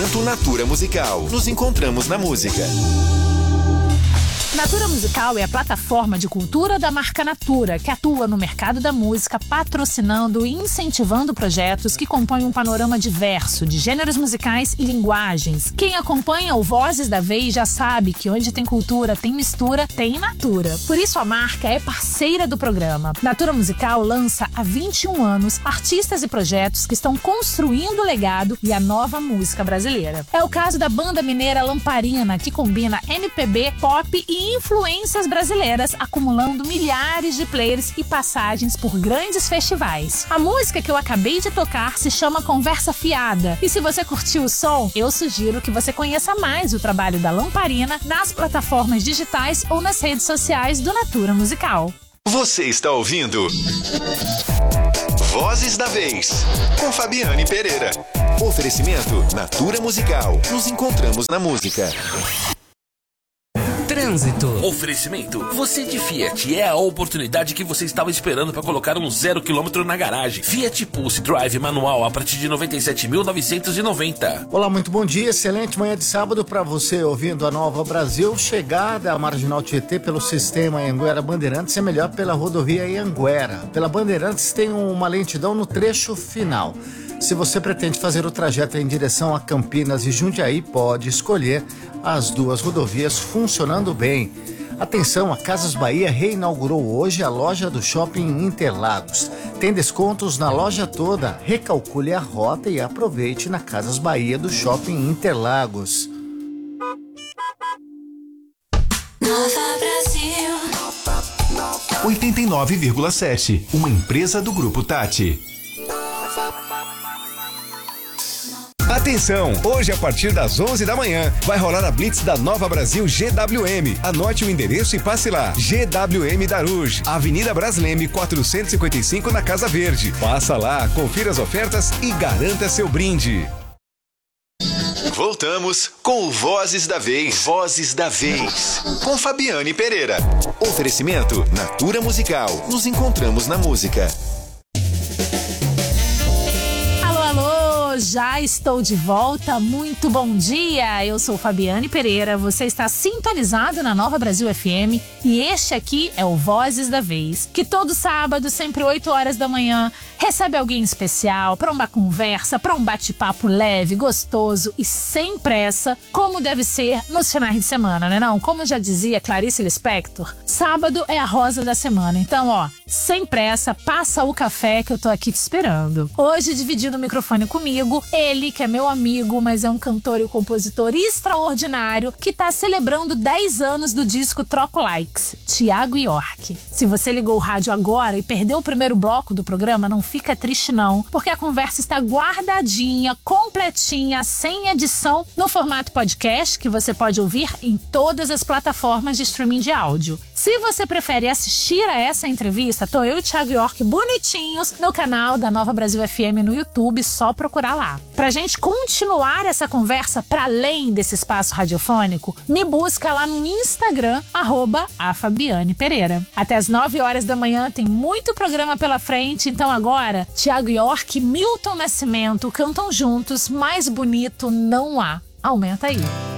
Natura Musical. Nos encontramos na música. Natura Musical é a plataforma de cultura da marca Natura, que atua no mercado da música, patrocinando e incentivando projetos que compõem um panorama diverso de gêneros musicais e linguagens. Quem acompanha o Vozes da Vez já sabe que onde tem cultura, tem mistura, tem Natura. Por isso a marca é parceira do programa. Natura Musical lança há 21 anos artistas e projetos que estão construindo o legado e a nova música brasileira. É o caso da banda mineira Lamparina, que combina MPB, pop e influências brasileiras, acumulando milhares de players e passagens por grandes festivais. A música que eu acabei de tocar se chama Conversa Fiada. E se você curtiu o som, eu sugiro que você conheça mais o trabalho da Lamparina nas plataformas digitais ou nas redes sociais do Natura Musical. Você está ouvindo Vozes da Vez, com Fabiane Pereira. Oferecimento Natura Musical. Nos encontramos na música. Trânsito. Oferecimento. Você de Fiat, é a oportunidade que você estava esperando para colocar um 0 km na garagem. Fiat Pulse Drive manual a partir de 97.990. Olá, muito bom dia. Excelente manhã de sábado para você ouvindo a Nova Brasil. Chegada à Marginal Tietê pelo sistema Anhanguera Bandeirantes é melhor pela rodovia Anhanguera. Pela Bandeirantes tem uma lentidão no trecho final. Se você pretende fazer o trajeto em direção a Campinas e Jundiaí, pode escolher as duas rodovias funcionando bem. Atenção, a Casas Bahia reinaugurou hoje a loja do Shopping Interlagos. Tem descontos na loja toda. Recalcule a rota e aproveite na Casas Bahia do Shopping Interlagos. Nova Brasil 89,7. Uma empresa do Grupo Tati. Atenção! Hoje, a partir das 11 da manhã, vai rolar a Blitz da Nova Brasil GWM. Anote o endereço e passe lá. GWM Daruj, Avenida Brasleme 455, na Casa Verde. Passa lá, confira as ofertas e garanta seu brinde. Voltamos com o Vozes da Vez. Vozes da Vez, com Fabiane Pereira. Oferecimento Natura Musical. Nos encontramos na música. Já estou de volta, muito bom dia, eu sou Fabiane Pereira, você está sintonizado na Nova Brasil FM e este aqui é o Vozes da Vez, que todo sábado, sempre 8 horas da manhã, recebe alguém especial para uma conversa, para um bate-papo leve, gostoso e sem pressa, como deve ser nos finais de semana, né não? Como já dizia Clarice Lispector, sábado é a rosa da semana, então ó, sem pressa, passa o café que eu tô aqui te esperando. Hoje, dividindo o microfone comigo, ele que é meu amigo, mas é um cantor e compositor extraordinário que tá celebrando 10 anos do disco Troco Likes, Thiago York. Se você ligou o rádio agora e perdeu o primeiro bloco do programa, não fica triste não, porque a conversa está guardadinha, completinha, sem edição, no formato podcast, que você pode ouvir em todas as plataformas de streaming de áudio. Se você prefere assistir a essa entrevista, tô eu e Thiago York bonitinhos no canal da Nova Brasil FM no YouTube, só procurar lá. Pra gente continuar essa conversa para além desse espaço radiofônico, me busca lá no Instagram, @afabianepereira. Até as 9 horas da manhã tem muito programa pela frente, então agora, Thiago York e Milton Nascimento cantam juntos, Mais Bonito Não Há. Aumenta aí.